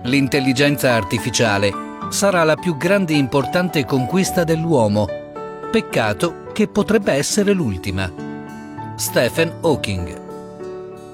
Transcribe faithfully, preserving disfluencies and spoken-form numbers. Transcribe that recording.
L'intelligenza artificiale sarà la più grande e importante conquista dell'uomo. Peccato che potrebbe essere l'ultima. Stephen Hawking.